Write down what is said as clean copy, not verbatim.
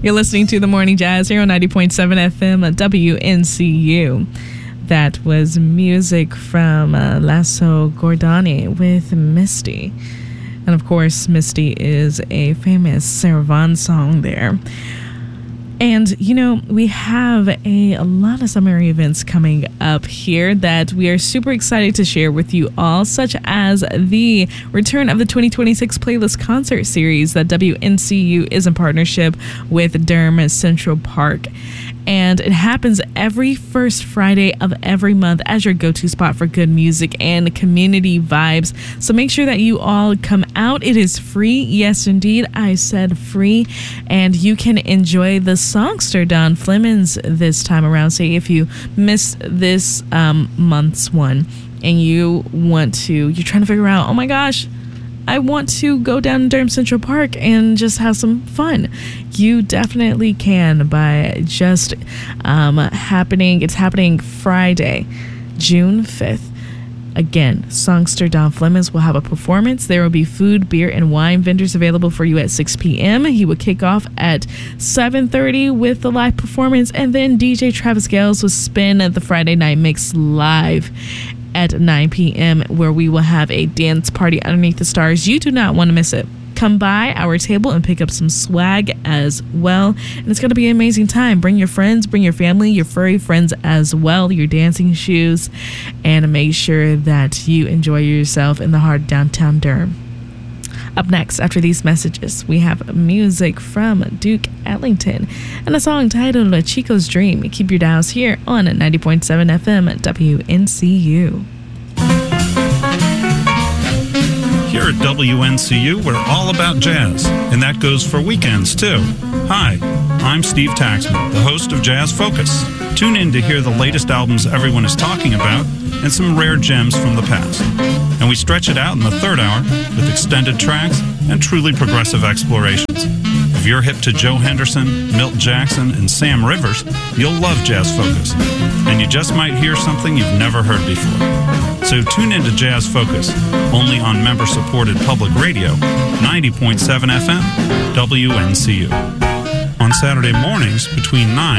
You're listening to The Morning Jazz here on 90.7 FM at WNCU. That was music from Lasso Gordani with Misty. And of course, Misty is a famous Sarah Vaughan song there. And, you know, we have a lot of summer events coming up here that we are super excited to share with you all, such as the return of the 2026 Playlist Concert Series that WNCU is in partnership with Durham Central Park. And it happens every first Friday of every month as your go-to spot for good music and community vibes. So make sure that you all come out. It is free. Yes, indeed. I said free. And you can enjoy the songster Don Flemons this time around. Say if you missed this month's one and you're trying to figure out, oh my gosh, I want to go down to Durham Central Park and just have some fun. You definitely can by just it's happening Friday, June 5th. Again, songster Don Flemons will have a performance. There will be food, beer, and wine vendors available for you at 6 p.m. He will kick off at 7:30 with the live performance, and then DJ Travis Gales will spin the Friday night mix live at 9 p.m. where we will have a dance party underneath the stars. You do not want to miss it. Come by our table and pick up some swag as well. And it's going to be an amazing time. Bring your friends, bring your family, your furry friends as well, your dancing shoes, and make sure that you enjoy yourself in the heart of downtown Durham. Up next, after these messages, we have music from Duke Ellington and a song titled Chico's Dream. Keep your dials here on 90.7 FM at WNCU. Here at WNCU, we're all about jazz, and that goes for weekends, too. Hi, I'm Steve Taxman, the host of Jazz Focus. Tune in to hear the latest albums everyone is talking about and some rare gems from the past. And we stretch it out in the third hour with extended tracks and truly progressive explorations. If you're hip to Joe Henderson, Milt Jackson, and Sam Rivers, you'll love Jazz Focus. And you just might hear something you've never heard before. So tune in to Jazz Focus, only on member-supported public radio, 90.7 FM, WNCU. On Saturday mornings between 9